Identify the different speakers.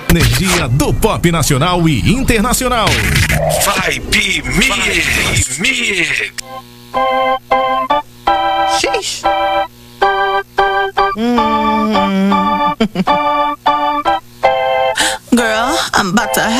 Speaker 1: Energia do pop nacional e internacional.
Speaker 2: Vibe Mix.
Speaker 3: Sheesh. Girl, I'm about to